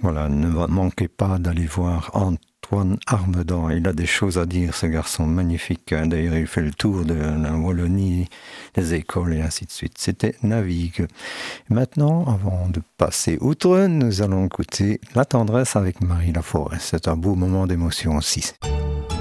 Voilà, ne manquez pas d'aller voir Antoine Armedan. Il a des choses à dire, ce garçon magnifique. D'ailleurs, il fait le tour de la Wallonie, les écoles et ainsi de suite. C'était Navigue. Maintenant, avant de passer outre, nous allons écouter La tendresse avec Marie Laforêt. C'est un beau moment d'émotion aussi.